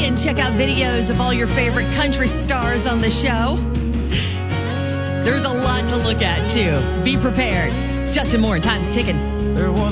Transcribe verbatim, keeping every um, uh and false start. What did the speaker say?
and check out videos of all your favorite country stars on the show. There's a lot to look at, too. Be prepared. It's Justin Moore and Time's ticking. There was